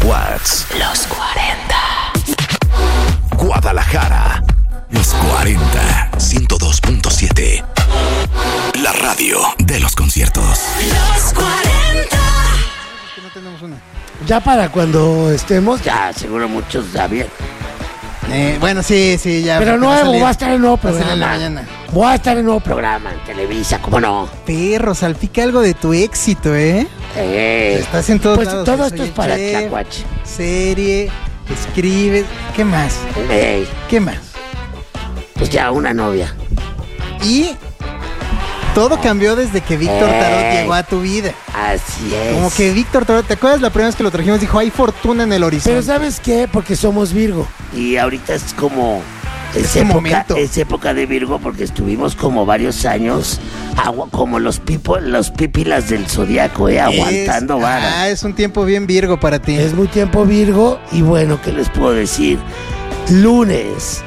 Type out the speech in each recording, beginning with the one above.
watts. Los 40. Guadalajara. Los 40. 102.7. La radio de los conciertos. Los 40. No tenemos una. Ya para cuando estemos, ya seguro muchos sabían. Bueno, sí, ya. Pero nuevo, va a estar el nuevo Va a salir en la programa. mañana. Voy a estar en el nuevo programa en Televisa, ¿cómo no? Perro, salpica algo de tu éxito, ¿eh? Estás en todos pues lados. todo Soy esto es el para chef, Tlacuache. Serie, escribes. ¿Qué más? ¿Qué más? Pues ya una novia. Y todo cambió desde que Víctor Tarot llegó a tu vida. Así es. Como que Víctor Tarot, ¿te acuerdas la primera vez que lo trajimos? Dijo, hay fortuna en el horizonte. Pero ¿sabes qué? Porque somos Virgo. Y ahorita es como... Es época de Virgo porque estuvimos como varios años como los pípilas del zodiaco, aguantando vara. Es un tiempo bien Virgo para ti. Es muy tiempo Virgo y bueno, ¿qué les puedo decir? Lunes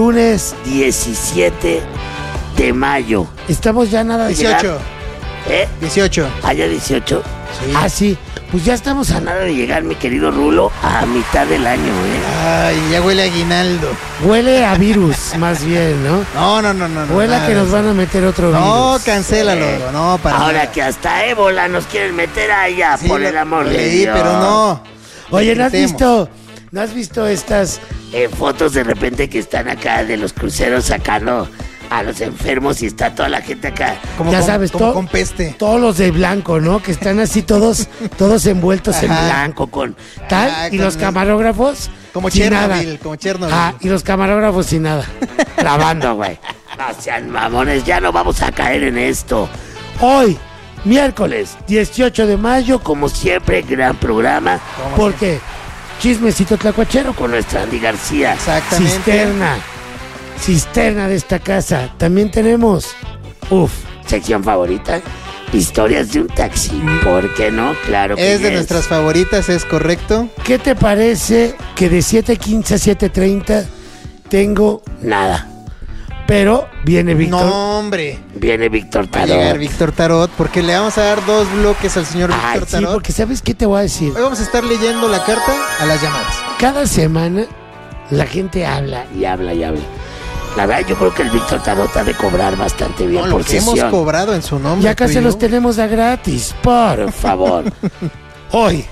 17 de mayo. Estamos ya nada de 18. llegar. 18. ¿Ya 18? Sí. Ah, sí. Pues ya estamos a nada de llegar, mi querido Rulo, a mitad del año, Ay, ya huele a aguinaldo. Huele a virus, más bien, ¿no? No. Huele a que nos van a meter otro virus. No, cancélalo, no, para ahora nada. que hasta ébola nos quieren meter allá, Sí, por el amor de leí, Dios. pero no. Oye, ¿no has Gritemos. visto estas fotos de repente que están acá de los cruceros sacando a los enfermos y está toda la gente acá? Como ya con- sabes, como con peste. todos los de blanco, ¿no? Que están así todos envueltos en Ajá. blanco con tal, Ah, y con- los camarógrafos Como sin nada. Chernobyl, como Chernobyl. Y los camarógrafos sin nada. Grabando, güey. No sean mamones, ya no vamos a caer en esto. Hoy, miércoles 18 de mayo, como siempre, gran programa. Porque chismecito tlacuachero con nuestra Andy García. Exactamente. Cisterna de esta casa. También tenemos, sección favorita, historias de un taxi. ¿Por qué no? Claro que Es de nuestras favoritas, es correcto. ¿Qué te parece que de 7:15 a 7:30 tengo nada? Pero viene Víctor. No, hombre. Viene Víctor Va a llegar Tarot. Víctor Tarot porque le vamos a dar 2 bloques al señor Ay, Víctor sí, Tarot. porque ¿sabes qué te voy a decir? Hoy vamos a estar leyendo la carta a las llamadas. Cada semana la gente habla y habla y habla. La verdad, yo creo que el Víctor Tarot ha de cobrar bastante bien No, lo por que hemos sesión. cobrado en su nombre. Ya acá tú y se yo. los tenemos a gratis, por favor. Hoy,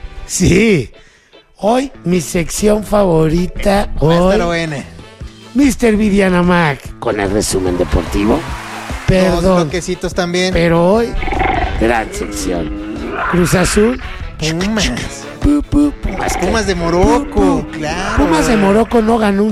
mi sección favorita, Va a estar hoy, buena. Mr. Vidiana Mac, con el resumen deportivo. 2 Perdón, bloquecitos también. pero hoy, gran sección. Cruz Azul. Pumas. Pumas Pumas de Morocco, claro. Pumas de Morocco no ganó un